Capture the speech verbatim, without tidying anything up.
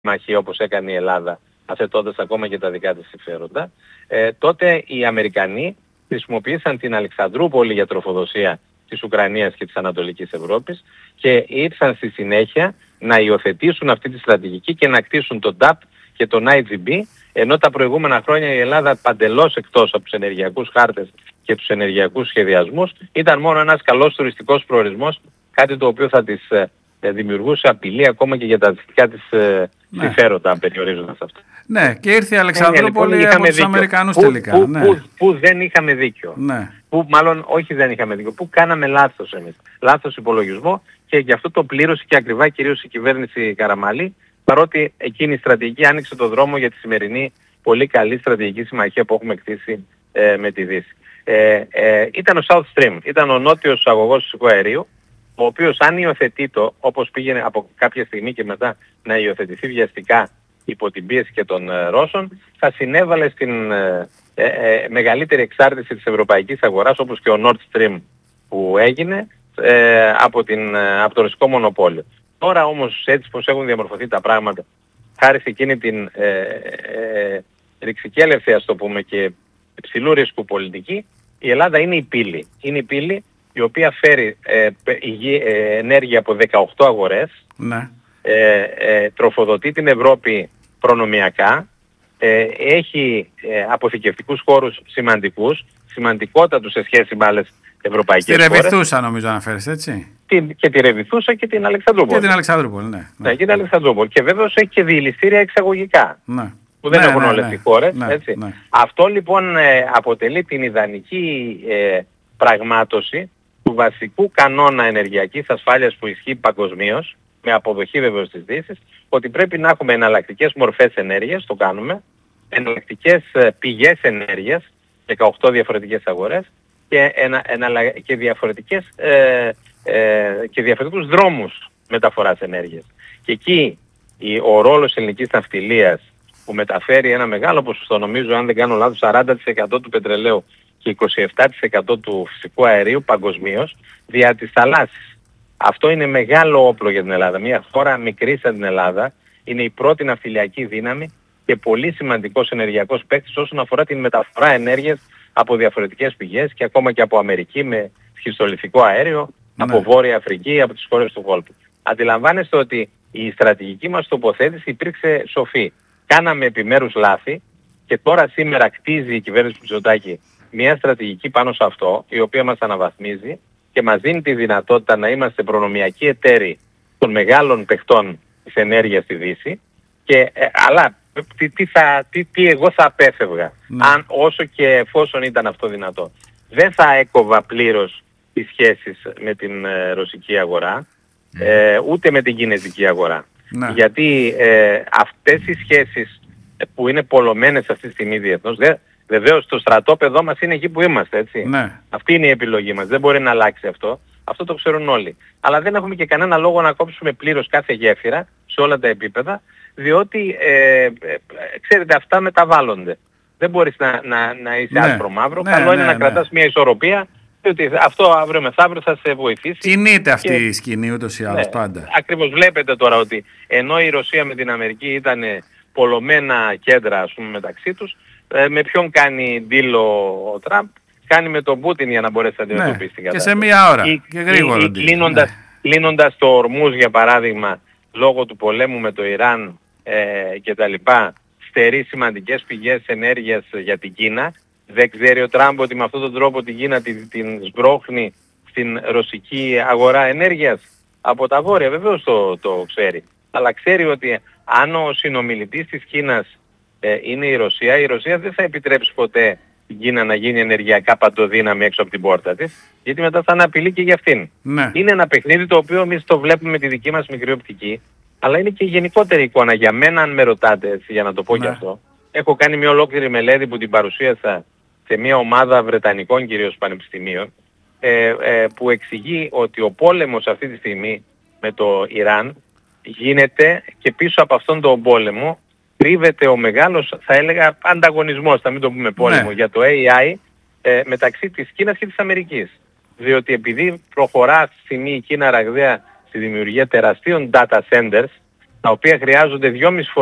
συμμαχία όπως έκανε η Ελλάδα, αθετώντας ακόμα και τα δικά της συμφέροντα, ε, τότε οι Αμερικανοί χρησιμοποίησαν την Αλεξανδρούπολη για τροφοδοσία της Ουκρανίας και της Ανατολικής Ευρώπης και ήρθαν στη συνέχεια να υιοθετήσουν αυτή τη στρατηγική και να κτίσουν τον ντάπ και τον άι τζι μπι, ενώ τα προηγούμενα χρόνια η Ελλάδα παντελώς εκτός από τους ενεργειακούς χάρτες και τους ενεργειακούς σχεδιασμούς ήταν μόνο ένας καλός τουριστικός προορισμός, κάτι το οποίο θα της ε, δημιουργούσε απειλή ακόμα και για τα δυτικά της ε, ναι. συμφέροντα, αν περιορίζοντας αυτό. Ναι, και ήρθε η Αλεξανδρούπολη λοιπόν, από τους δίκιο. Αμερικανούς που, τελικά. Που, ναι. που, που δεν είχαμε δίκιο. Ναι. Που μάλλον όχι δεν είχαμε δίκιο, που κάναμε λάθος εμείς. Λάθος υπολογισμό και γι' αυτό το πλήρωσε και ακριβά κυρίως η κυβέρνηση Καραμανλή, παρότι εκείνη η στρατηγική άνοιξε το δρόμο για τη σημερινή πολύ καλή στρατηγική συμμαχία που έχουμε κτίσει ε, με τη Δύση. Ε, ε, ήταν ο South Stream, ήταν ο νότιος αγωγός φυσικού αερίου, ο οποίος αν υιοθετεί το, όπως πήγαινε από κάποια στιγμή και μετά να υιοθετηθεί βιαστικά υπό την πίεση και των ε, Ρώσων, θα συνέβαλε στην ε, ε, ε, μεγαλύτερη εξάρτηση της ευρωπαϊκής αγοράς, όπως και ο Nord Stream που έγινε ε, από, την, ε, από το ρωσικό μονοπόλιο. Τώρα όμως έτσι πως έχουν διαμορφωθεί τα πράγματα, χάρη σε εκείνη την ε, ε, ρηξικέλευτη, ας το πούμε, και υψηλού ρίσκου πολιτική, η Ελλάδα είναι η πύλη. Είναι η πύλη η οποία φέρει ε, υγι, ε, ενέργεια από δεκαοκτώ αγορές, ναι. ε, ε, τροφοδοτεί την Ευρώπη προνομιακά, ε, έχει ε, αποθηκευτικούς χώρους σημαντικούς, σημαντικότατους σε σχέση με άλλες ευρωπαϊκές χώρες. Τη Ρεβιθούσα νομίζω αναφέρεις, έτσι. Την, και τη Ρεβιθούσα και την Αλεξανδρούπολη. Και την Αλεξανδρούπολη, ναι. Ναι, και την Αλεξανδρούπολη. Και βέβαιως έχει και διηληστήρια εξαγωγικά. Ναι. Που δεν ναι, έχουν ναι, όλες ναι, οι χώρες, ναι, έτσι. Ναι. Αυτό λοιπόν ε, αποτελεί την ιδανική ε, πραγμάτωση του βασικού κανόνα ενεργειακής ασφάλειας που ισχύει παγκοσμίως, με αποδοχή βέβαιως της Δύσης, ότι πρέπει να έχουμε εναλλακτικές μορφές ενέργειας, το κάνουμε, εναλλακτικές πηγές ενέργειας, δεκαοκτώ διαφορετικές αγορές, και, ενα, ενα, και, διαφορετικές, ε, ε, και διαφορετικούς δρόμους μεταφοράς ενέργειας. Και εκεί η, ο ρόλος ελληνικής ναυτιλίας, που μεταφέρει ένα μεγάλο ποσοστό, νομίζω αν δεν κάνω λάθος, σαράντα τοις εκατό του πετρελαίου και είκοσι επτά τοις εκατό του φυσικού αερίου παγκοσμίως, δια της θαλάσσης. Αυτό είναι μεγάλο όπλο για την Ελλάδα. Μια χώρα μικρή σαν την Ελλάδα είναι η πρώτη ναυτιλιακή δύναμη και πολύ σημαντικός ενεργειακός παίκτης όσον αφορά την μεταφορά ενέργειας από διαφορετικές πηγές και ακόμα και από Αμερική με σχιστολιθικό αέριο, ναι. από Βόρεια Αφρική, από τις χώρες του κόλπου. Αντιλαμβάνεστε ότι η στρατηγική μας τοποθέτηση υπήρξε σοφή. Κάναμε επιμέρους λάθη και τώρα σήμερα κτίζει η κυβέρνηση του Μητσοτάκη μια στρατηγική πάνω σε αυτό, η οποία μας αναβαθμίζει και μας δίνει τη δυνατότητα να είμαστε προνομιακοί εταίροι των μεγάλων παιχτών της ενέργειας στη Δύση. Και, ε, αλλά τι, τι, θα, τι, τι εγώ θα απέφευγα, ναι. αν όσο και εφόσον ήταν αυτό δυνατό. Δεν θα έκοβα πλήρως τις σχέσεις με την ε, ρωσική αγορά, mm. ε, ούτε με την κινέζικη αγορά. Ναι. Γιατί ε, αυτές οι σχέσεις που είναι πολλωμένες αυτή τη στιγμή διεθνώς, δε, βεβαίως το στρατόπεδό μας είναι εκεί που είμαστε, έτσι. Ναι. Αυτή είναι η επιλογή μας, δεν μπορεί να αλλάξει αυτό. Αυτό το ξέρουν όλοι. Αλλά δεν έχουμε και κανένα λόγο να κόψουμε πλήρως κάθε γέφυρα σε όλα τα επίπεδα, διότι ε, ε, ξέρετε αυτά μεταβάλλονται. Δεν μπορείς να, να, να είσαι ναι. άσπρο μαύρο, ναι, καλό ναι, είναι ναι, να ναι. κρατάς μια ισορροπία, διότι αυτό αύριο μεθαύριο θα σε βοηθήσει. Κινείται αυτή και... η σκηνή ούτως ή άλλως ναι, πάντα. Ακριβώς βλέπετε τώρα ότι ενώ η Ρωσία με την Αμερική ήταν πολλωμένα κέντρα ας πούμε μεταξύ τους, ε, με ποιον κάνει deal ο Τραμπ, κάνει με τον Πούτιν για να μπορέσει να αντιμετωπίσει ναι, την κατάσταση. Και σε μία ώρα. Ή, και γρήγορα. Ή, ή κλείνοντας, ναι. κλείνοντας το Ορμούζ για παράδειγμα, λόγω του πολέμου με το Ιράν ε, και τα λοιπά, στερεί σημαντικές πηγές ενέργειας για την Κίνα. Δεν ξέρει ο Τραμπ ότι με αυτόν τον τρόπο την Κίνα την, την σμπρώχνει στην ρωσική αγορά ενέργειας από τα βόρεια. Βεβαίως το, το ξέρει. Αλλά ξέρει ότι αν ο συνομιλητής της Κίνας ε, είναι η Ρωσία, η Ρωσία δεν θα επιτρέψει ποτέ την Κίνα να γίνει ενεργειακά παντοδύναμη έξω από την πόρτα της, γιατί μετά θα είναι απειλή και για αυτήν. Ναι. Είναι ένα παιχνίδι το οποίο εμείς το βλέπουμε με τη δική μας μικρή οπτική, αλλά είναι και η γενικότερη εικόνα. Για μένα, αν με ρωτάτε, έτσι, για να το πω ναι. και αυτό, έχω κάνει μια ολόκληρη μελέτη που την παρουσίασα σε μια ομάδα βρετανικών κυρίως πανεπιστημίων, ε, ε, που εξηγεί ότι ο πόλεμος αυτή τη στιγμή με το Ιράν γίνεται και πίσω από αυτόν τον πόλεμο κρύβεται ο μεγάλος, θα έλεγα, ανταγωνισμός, θα μην το πούμε πόλεμο, ναι. για το έι άι ε, μεταξύ της Κίνας και της Αμερικής. Διότι επειδή προχωρά αυτή τη στιγμή η Κίνα ραγδαία στη δημιουργία τεραστίων data centers, τα οποία χρειάζονται δυόμιση